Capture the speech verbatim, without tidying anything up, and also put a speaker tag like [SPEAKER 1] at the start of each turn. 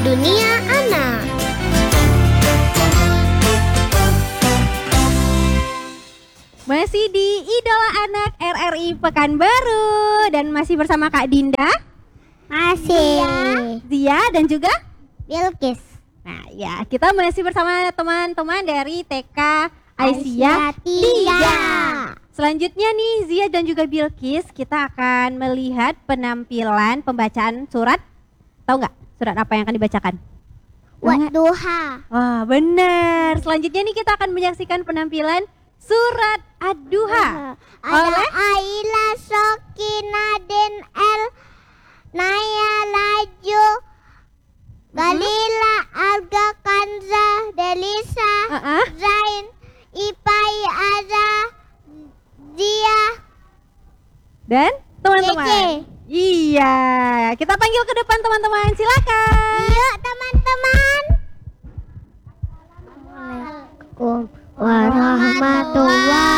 [SPEAKER 1] Dunia Anak.
[SPEAKER 2] Masih di Idola Anak R R I Pekanbaru dan masih bersama Kak Dinda,
[SPEAKER 1] Masih
[SPEAKER 2] Zia dan juga
[SPEAKER 1] Bilkis.
[SPEAKER 2] Nah ya, kita masih bersama teman-teman dari T K Aisyah
[SPEAKER 1] tiga.
[SPEAKER 2] Selanjutnya nih Zia dan juga Bilkis, kita akan melihat penampilan pembacaan surat. Tahu nggak surat apa yang akan dibacakan?
[SPEAKER 1] Wadduha.
[SPEAKER 2] Wah benar. Selanjutnya nih kita akan menyaksikan penampilan surat Ad-Duha
[SPEAKER 1] Ada Aila Sokinaden El Naya Laju Galila Alga Kanza Delisa
[SPEAKER 2] Uh-uh.
[SPEAKER 1] Zain Ipai Aza Dia
[SPEAKER 2] dan teman-teman.
[SPEAKER 1] Cece.
[SPEAKER 2] Iya, kita panggil ke depan teman-teman. Silakan.
[SPEAKER 1] Yuk teman-teman. Assalamualaikum warahmatullahi